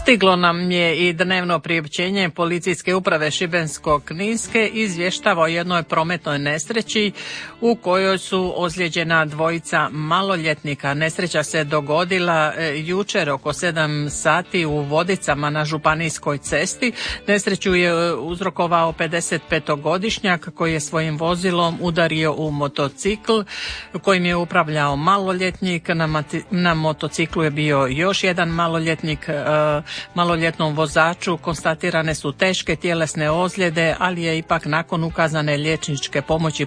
Stiglo nam je i dnevno priopćenje Policijske uprave Šibensko-kninske izvještava o jednoj prometnoj nesreći u kojoj su ozlijeđena dvojica maloljetnika. Nesreća se dogodila jučer oko 7 sati u Vodicama na Županijskoj cesti. Nesreću je uzrokovao 55-godišnjak koji je svojim vozilom udario u motocikl kojim je upravljao maloljetnik. Na motociklu je bio još jedan maloljetnik. Maloljetnom vozaču konstatirane su teške tjelesne ozljede, ali je ipak nakon ukazane liječničke pomoći